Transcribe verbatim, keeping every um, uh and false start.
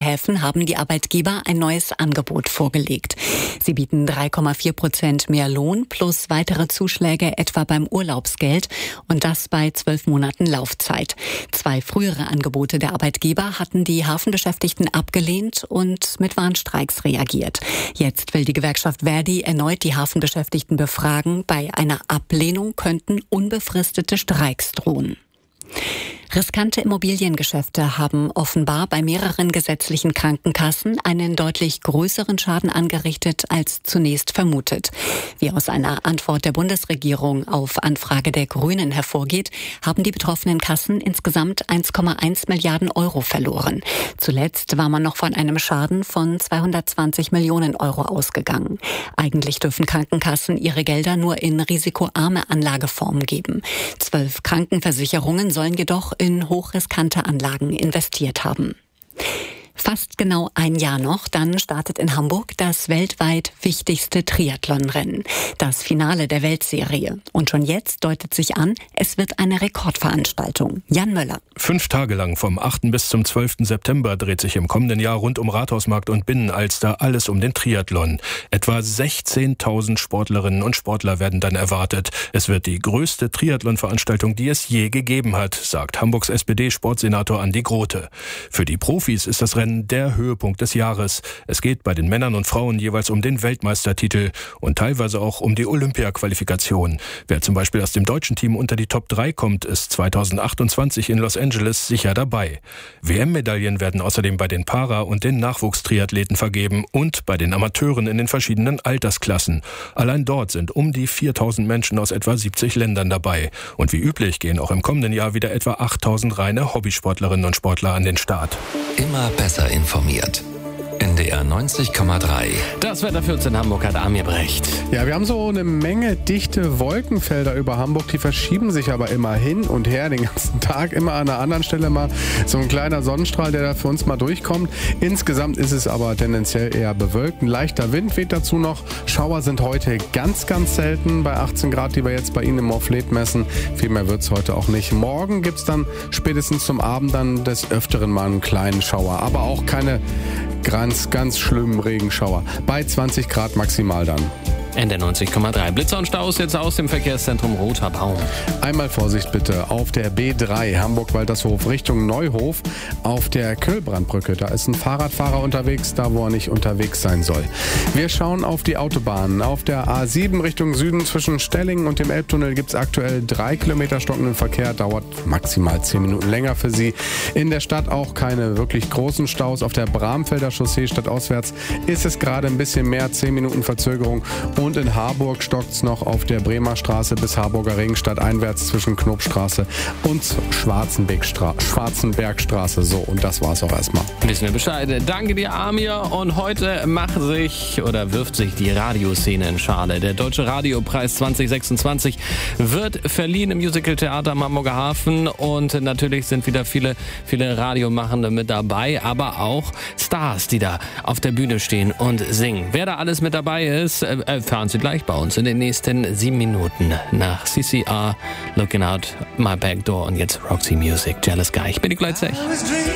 Häfen haben die Arbeitgeber ein neues Angebot vorgelegt. Sie bieten drei Komma vier Prozent mehr Lohn plus weitere Zuschläge etwa beim Urlaubsgeld und das bei zwölf Monaten Laufzeit. Zwei frühere Angebote der Arbeitgeber hatten die Hafenbeschäftigten abgelehnt und mit Warnstreiks reagiert. Jetzt will die Gewerkschaft ver.di erneut die Hafenbeschäftigten befragen. Bei einer Ablehnung könnten unbefristete Streiks drohen. Riskante Immobiliengeschäfte haben offenbar bei mehreren gesetzlichen Krankenkassen einen deutlich größeren Schaden angerichtet als zunächst vermutet. Wie aus einer Antwort der Bundesregierung auf Anfrage der Grünen hervorgeht, haben die betroffenen Kassen insgesamt eins Komma eins Milliarden Euro verloren. Zuletzt war man noch von einem Schaden von zweihundertzwanzig Millionen Euro ausgegangen. Eigentlich dürfen Krankenkassen ihre Gelder nur in risikoarme Anlageformen geben. Zwölf Krankenversicherungen sollen jedoch in hochriskante Anlagen investiert haben. Fast genau ein Jahr noch, dann startet in Hamburg das weltweit wichtigste Triathlonrennen, das Finale der Weltserie. Und schon jetzt deutet sich an, es wird eine Rekordveranstaltung. Jan Möller. Fünf Tage lang vom achten bis zum zwölften September dreht sich im kommenden Jahr rund um Rathausmarkt und Binnenalster alles um den Triathlon. Etwa sechzehntausend Sportlerinnen und Sportler werden dann erwartet. Es wird die größte Triathlon-Veranstaltung, die es je gegeben hat, sagt Hamburgs S P D-Sportsenator Andi Grote. Für die Profis ist das Rennen der Höhepunkt des Jahres. Es geht bei den Männern und Frauen jeweils um den Weltmeistertitel und teilweise auch um die Olympia-Qualifikation. Wer zum Beispiel aus dem deutschen Team unter die Top drei kommt, ist zweitausendachtundzwanzig in Los Angeles sicher dabei. W M-Medaillen werden außerdem bei den Para- und den Nachwuchstriathleten vergeben und bei den Amateuren in den verschiedenen Altersklassen. Allein dort sind um die viertausend Menschen aus etwa siebzig Ländern dabei. Und wie üblich gehen auch im kommenden Jahr wieder etwa achttausend reine Hobbysportlerinnen und Sportler an den Start. Immer besser informiert. N D R neunzig Komma drei. Das Wetter für uns in Hamburg hat Amir Brecht. Ja, wir haben so eine Menge dichte Wolkenfelder über Hamburg, die verschieben sich aber immer hin und her den ganzen Tag, immer an einer anderen Stelle mal so ein kleiner Sonnenstrahl, der da für uns mal durchkommt. Insgesamt ist es aber tendenziell eher bewölkt. Ein leichter Wind weht dazu noch. Schauer sind heute ganz, ganz selten bei achtzehn Grad, die wir jetzt bei Ihnen im Morphlet messen. Viel mehr wird es heute auch nicht. Morgen gibt es dann spätestens zum Abend dann des Öfteren mal einen kleinen Schauer, aber auch keine ganz, ganz schlimmen Regenschauer. Bei zwanzig Grad maximal dann. N D R neunzig Komma drei. Blitzer und Staus jetzt aus dem Verkehrszentrum Roter Baum. Einmal Vorsicht bitte auf der B drei Hamburg-Waltershof Richtung Neuhof auf der Köhlbrandbrücke. Da ist ein Fahrradfahrer unterwegs, da wo er nicht unterwegs sein soll. Wir schauen auf die Autobahnen. Auf der A sieben Richtung Süden zwischen Stellingen und dem Elbtunnel gibt es aktuell drei Kilometer stockenden Verkehr. Dauert maximal zehn Minuten länger für Sie. In der Stadt auch keine wirklich großen Staus. Auf der Bramfelder Chaussee stadtauswärts ist es gerade ein bisschen mehr, zehn Minuten Verzögerung. Und in Harburg stockt es noch auf der Bremer Straße bis Harburger Ring stadteinwärts zwischen Knobstraße und Schwarzenbergstra- Schwarzenbergstraße. So, und das war's auch erstmal. Wissen wir Bescheid. Danke dir, Amir. Und heute macht sich oder wirft sich die Radioszene in Schale. Der Deutsche Radiopreis zwanzig sechsundzwanzig wird verliehen im Musical-Theater am Hamburger Hafen. Und natürlich sind wieder viele, viele Radiomachende mit dabei, aber auch Stars, die da auf der Bühne stehen und singen. Wer da alles mit dabei ist, äh, erfahren Sie gleich bei uns in den nächsten sieben Minuten nach C C R, Looking Out My Back Door und jetzt Roxy Music, Jealous Guy. Ich bin die Gleitze.